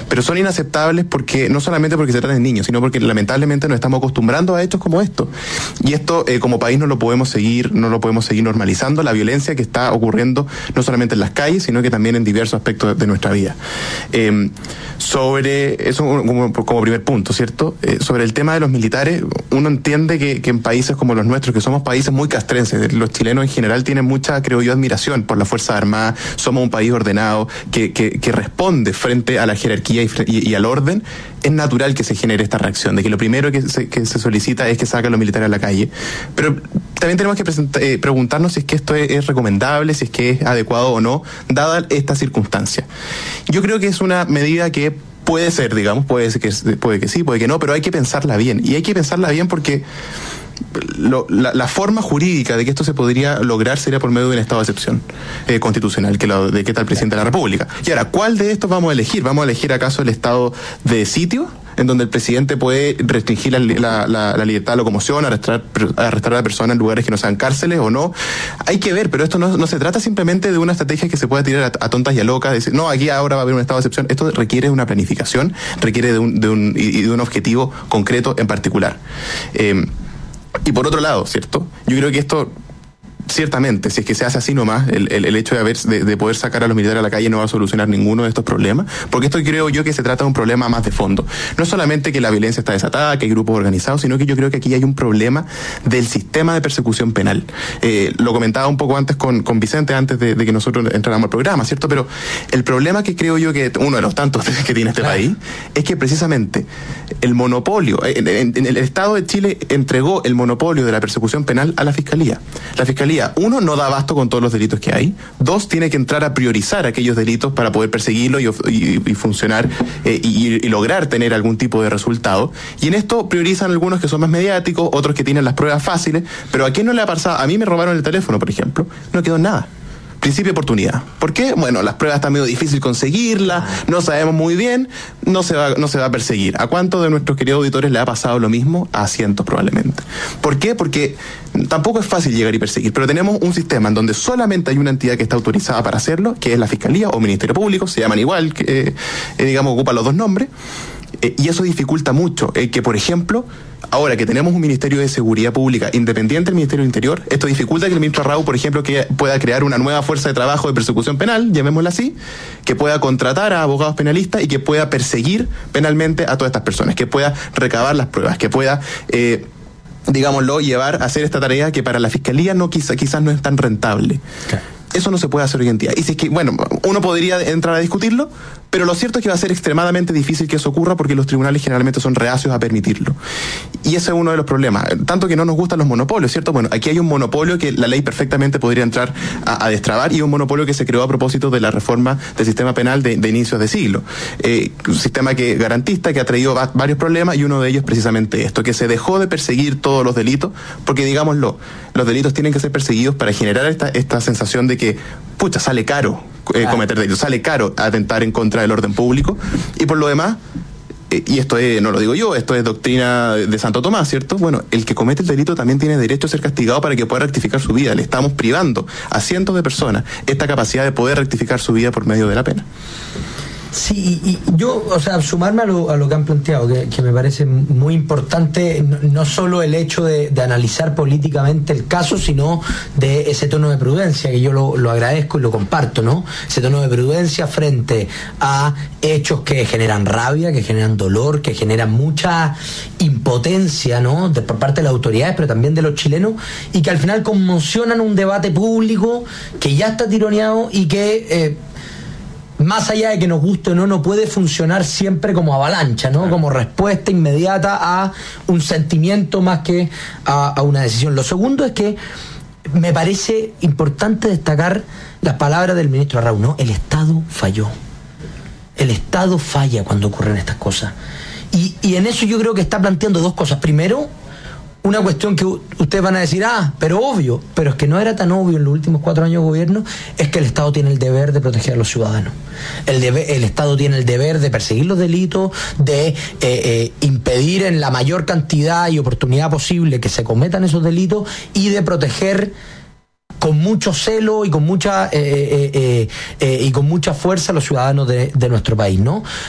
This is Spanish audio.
Pero son inaceptables porque no solamente porque se trata de niños, sino porque lamentablemente nos estamos acostumbrando a hechos como esto. Y esto como país no lo podemos seguir normalizando, la violencia que está ocurriendo no solamente en las calles, sino que también en diversos aspectos de nuestra vida. Sobre eso como primer punto, ¿cierto? Sobre el tema de los militares, uno entiende que en países como los nuestros, que somos países muy castrenses, los chilenos en general tienen mucha, creo yo, admiración por las Fuerzas Armadas, somos un país ordenado, que responde frente a la jerarquía y al orden. Es natural que se genere esta reacción, de que lo primero que se solicita es que saquen a los militares a la calle. Pero también tenemos que preguntarnos si es que esto es recomendable, si es que es adecuado o no, dada esta circunstancia. Yo creo que es una medida que puede ser, digamos, puede que sí, puede que no, pero hay que pensarla bien. Y hay que pensarla bien porque la forma jurídica de que esto se podría lograr sería por medio de un estado de excepción constitucional, de que está el presidente de la República. Y ahora, ¿cuál de estos vamos a elegir? ¿Vamos a elegir acaso el estado de sitio, en donde el presidente puede restringir la libertad de locomoción, arrestar a la persona en lugares que no sean cárceles o no? Hay que ver, pero esto no se trata simplemente de una estrategia que se pueda tirar a tontas y a locas, decir, no, aquí ahora va a haber un estado de excepción. Esto requiere de una planificación, requiere de un objetivo concreto en particular. Y por otro lado, ¿cierto? Yo creo que esto, ciertamente, si es que se hace así nomás, el hecho de poder sacar a los militares a la calle no va a solucionar ninguno de estos problemas, porque esto creo yo que se trata de un problema más de fondo. No solamente que la violencia está desatada, que hay grupos organizados, sino que yo creo que aquí hay un problema del sistema de persecución penal. Lo comentaba un poco antes con Vicente, antes de que nosotros entráramos al programa, ¿cierto? Pero el problema que creo yo que uno de los tantos que tiene este país es que precisamente el monopolio, en el Estado de Chile entregó el monopolio de la persecución penal a la Fiscalía. La Fiscalía, uno, no da abasto con todos los delitos que hay. Dos, tiene que entrar a priorizar aquellos delitos para poder perseguirlos y funcionar y lograr tener algún tipo de resultado. Y en esto priorizan algunos que son más mediáticos, otros que tienen las pruebas fáciles. Pero ¿a quién no le ha pasado? A mí me robaron el teléfono, por ejemplo. No quedó nada. Principio de oportunidad. ¿Por qué? Bueno, las pruebas están medio difícil conseguirlas, no sabemos muy bien, no se va a perseguir. ¿A cuántos de nuestros queridos auditores le ha pasado lo mismo? A cientos probablemente. ¿Por qué? Porque tampoco es fácil llegar y perseguir, pero tenemos un sistema en donde solamente hay una entidad que está autorizada para hacerlo, que es la Fiscalía o Ministerio Público, se llaman igual, digamos, ocupan los dos nombres. Y eso dificulta mucho que, por ejemplo, ahora que tenemos un Ministerio de Seguridad Pública independiente del Ministerio del Interior, esto dificulta que el ministro Arrau, por ejemplo, que pueda crear una nueva fuerza de trabajo de persecución penal, llamémosla así, que pueda contratar a abogados penalistas y que pueda perseguir penalmente a todas estas personas, que pueda recabar las pruebas, que pueda digámoslo, llevar a hacer esta tarea que para la Fiscalía quizás no es tan rentable. Okay. Eso no se puede hacer hoy en día. Y si es que, bueno, uno podría entrar a discutirlo, pero lo cierto es que va a ser extremadamente difícil que eso ocurra porque los tribunales generalmente son reacios a permitirlo. Y ese es uno de los problemas. Tanto que no nos gustan los monopolios, ¿cierto? Bueno, aquí hay un monopolio que la ley perfectamente podría entrar a destrabar y un monopolio que se creó a propósito de la reforma del sistema penal de inicios de siglo. Un sistema garantista que ha traído varios problemas y uno de ellos precisamente esto, que se dejó de perseguir todos los delitos porque, digámoslo, los delitos tienen que ser perseguidos para generar esta sensación de que, pucha, sale caro cometer delitos, sale caro atentar en contra del orden público y por lo demás, y esto no lo digo yo, esto es doctrina de Santo Tomás, ¿cierto? Bueno, el que comete el delito también tiene derecho a ser castigado para que pueda rectificar su vida. Le estamos privando a cientos de personas esta capacidad de poder rectificar su vida por medio de la pena. Sí, y yo, o sea, sumarme a lo que han planteado, que me parece muy importante, no solo el hecho de analizar políticamente el caso, sino de ese tono de prudencia, que yo lo agradezco y lo comparto, ¿no? Ese tono de prudencia frente a hechos que generan rabia, que generan dolor, que generan mucha impotencia, ¿no? Por parte de las autoridades, pero también de los chilenos, y que al final conmocionan un debate público que ya está tironeado y que más allá de que nos guste o no puede funcionar siempre como avalancha, ¿no? Como respuesta inmediata a un sentimiento más que a una decisión. Lo segundo es que me parece importante destacar las palabras del ministro Arrau, ¿no? El Estado falló. El Estado falla cuando ocurren estas cosas. Y en eso yo creo que está planteando dos cosas. Primero, una cuestión que ustedes van a decir, pero obvio, pero es que no era tan obvio en los últimos 4 años de gobierno, es que el Estado tiene el deber de proteger a los ciudadanos. El Estado tiene el deber de perseguir los delitos, de impedir en la mayor cantidad y oportunidad posible que se cometan esos delitos y de proteger con mucho celo y con mucha fuerza a los ciudadanos de nuestro país, ¿no?